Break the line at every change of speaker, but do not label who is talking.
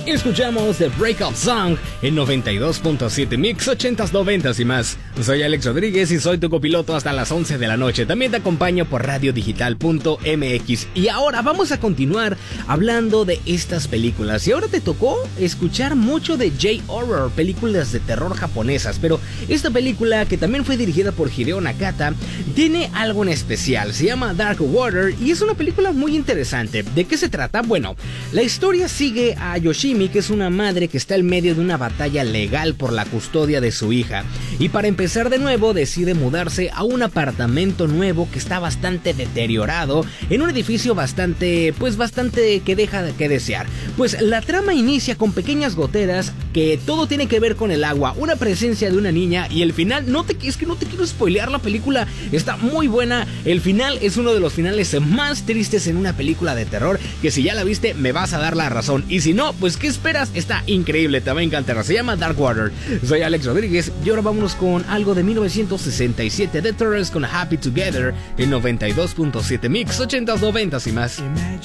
Escuchamos The Breakup Song en 92.7 Mix 80s, 90s y más. Soy Alex Rodríguez y soy tu copiloto hasta las 11 de la noche. También te acompaño por radiodigital.mx. Y ahora vamos a continuar hablando de estas películas. Y ahora te tocó escuchar mucho de J-Horror, películas de terror japonesas. Pero esta película, que también fue dirigida por Hideo Nakata, tiene algo en especial. Se llama Dark Water y es una película muy interesante. ¿De qué se trata? Bueno, la historia sigue a Yoshimi, que es una madre que está en medio de una batalla legal por la custodia de su hija, y para empezar de nuevo decide mudarse a un apartamento nuevo que está bastante deteriorado, en un edificio bastante que deja de que desear. Pues la trama inicia con pequeñas goteras, que todo tiene que ver con el agua, una presencia de una niña, y el final, es que no te quiero spoilear, la película está muy buena. El final es uno de los finales más tristes en una película de terror, que si ya la viste me vas a dar la razón, y si no, pues ¿qué esperas? Está increíble, te va a encantar. Se llama Dark Water. Soy Alex Rodríguez y ahora vámonos con algo de 1967, The Terrors con Happy Together en 92.7 Mix 80s, 90s y más.